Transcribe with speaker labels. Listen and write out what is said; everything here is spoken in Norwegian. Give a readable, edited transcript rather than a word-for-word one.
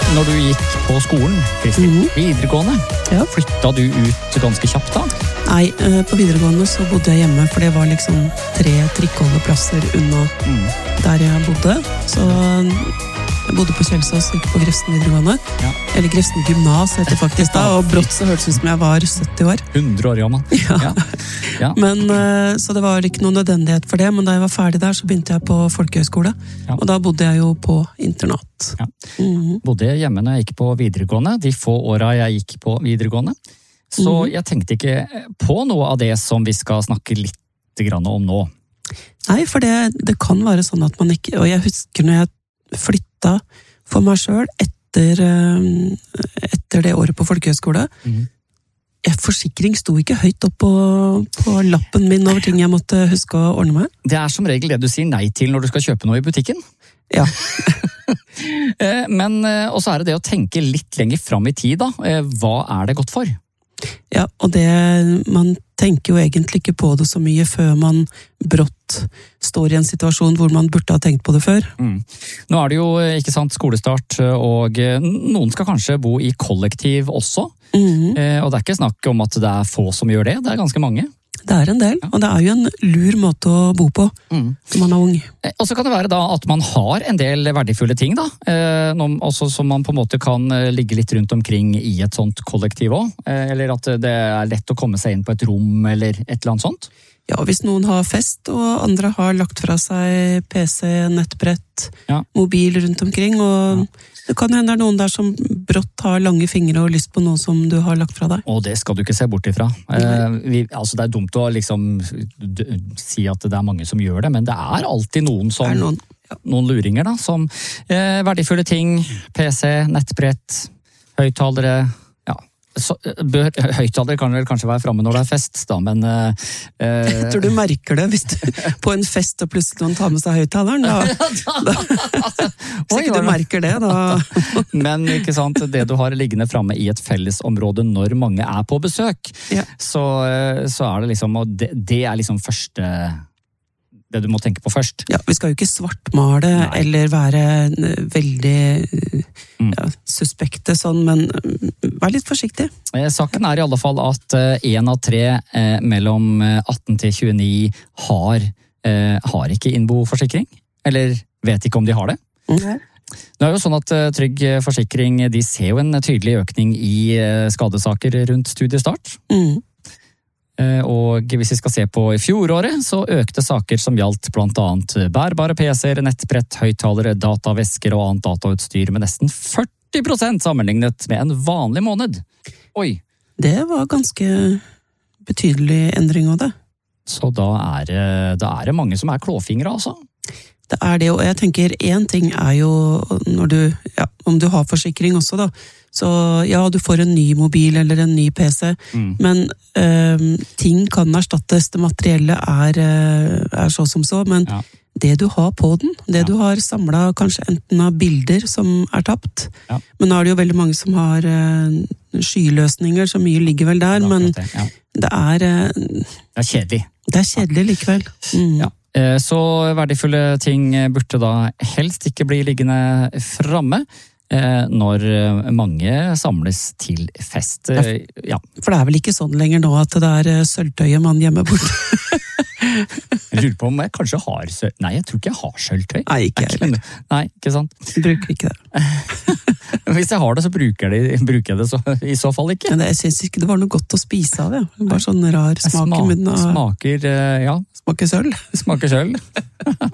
Speaker 1: når du gikk på skolen, Kristin, videregående, flyttet du ut ganske kjapt da?
Speaker 2: Nei, på videregående så bodde jeg hjemme, for det var liksom 3 trikkeholdeplasser unna der jeg bodde. Så jeg bodde på Kjelsås, gikk på Grefsen videregående. Eller Grefsen gymnas heter det faktisk da, og brått så hørtes ut som jeg var 70 år.
Speaker 1: 100 år gammel.
Speaker 2: Ja. Men, så det var ikke noen nødvendighet for det, men da jeg var ferdig der, så begynte jeg på folkehøyskole. Og da bodde jeg jo på internat.
Speaker 1: Bodde hjemme når jeg gikk på videregående, de få årene jeg gikk på videregående. Så jeg tenkte ikke på noe av det som vi skal snakke litt grann om nå.
Speaker 2: Nei, for det kan være sånn at man ikke, og jeg husker når jeg flytta for meg selv etter det året på folkehøyskole. Forsikring sto ikke høyt opp på lappen min over ting jeg måtte huske å ordne med.
Speaker 1: Det som regel det du sier nei til når du skal kjøpe noe i butikken.
Speaker 2: Ja.
Speaker 1: Men også det å tenke litt lenger fram i tid da. Hva det godt for?
Speaker 2: Ja, og man tenker jo egentlig ikke på det så mye før man brått står i en situasjon hvor man burde ha tenkt på det før.
Speaker 1: Nå det jo, ikke sant, skolestart, og noen skal kanskje bo i kollektiv også. Og det ikke snakk om at det få som gjør det, det ganske mange.
Speaker 2: Det en del, og det jo en lur måte å bo på når man ung.
Speaker 1: Og så kan det være da at man har en del verdifulle ting da, også som man på en måte kan ligge litt rundt omkring i et sånt kollektiv også, eller at det lett å komme seg inn på et rom eller et eller annet sånt.
Speaker 2: Ja, hvis noen har fest, og andre har lagt fra seg PC, nettbrett, mobil rundt omkring, og det kan hende noen der som brått har lange fingre og lyst på noe som du har lagt fra deg.
Speaker 1: Og det skal du ikke se bort ifra. Altså det dumt å liksom si at det mange som gjør det, men det alltid noen som noen luringer da, som verdifulle ting, PC, nettbrett, høyttalere. Høyttaler kan vel kanskje være fremme når det fest da, men
Speaker 2: jeg tror du merker det hvis du på en fest og plutselig noen tar med seg høyttaleren hvis ikke du merker det da.
Speaker 1: Men ikke sant, det du har liggende fremme i et fellesområde når mange på besøk, så det liksom, og det liksom første det du må tenke på først.
Speaker 2: Ja, vi skal jo ikke svartmale eller være veldig suspekte sånn, men vær litt forsiktig.
Speaker 1: Saken i alle fall at 1 av 3 mellom 18 til 29 har ikke innboforsikring, eller vet ikke om de har det. Det jo sånn at Trygg Forsikring, de ser jo en tydelig økning i skadesaker rundt studiestart. Og hvis vi skal se på i fjoråret, så økte saker som gjaldt blant annet bærbare PC-er, nettbrett, høyttalere, datavesker og annet datautstyr med nesten 40% sammenlignet med en vanlig måned. Oi!
Speaker 2: Det var ganske betydelig endring av det.
Speaker 1: Så da det mange som klåfingre, altså?
Speaker 2: Det det, og jeg tenker en ting jo når du, om du har forsikring også da, så ja, du får en ny mobil eller en ny PC, men ting kan erstattes, det materielle så som så, men det du har på den, det du har samlet kanskje enten av bilder som tapt, men nå det jo veldig mange som har skyløsninger, så mye ligger vel der, men det
Speaker 1: kjedelig.
Speaker 2: Det kjedelig likevel.
Speaker 1: Så verdifulle ting burde da helst ikke bli liggende framme når mange samles til fest.
Speaker 2: For det vel ikke sånn lenger nå at det sølvtøyet man gjemmer bort.
Speaker 1: Jeg lurer på om jeg kanskje har sølvtøy. Nei, jeg tror ikke jeg har sølvtøy.
Speaker 2: Nei, ikke heller.
Speaker 1: Nei, ikke sant?
Speaker 2: Jeg bruker ikke det.
Speaker 1: Hvis jeg har det, så bruker jeg det så, i så fall ikke.
Speaker 2: Men jeg synes ikke det var noe godt å spise av det. Bare sånn rar smak i munnen.
Speaker 1: Smaker,
Speaker 2: Smaker sølv.
Speaker 1: Smaker sølv.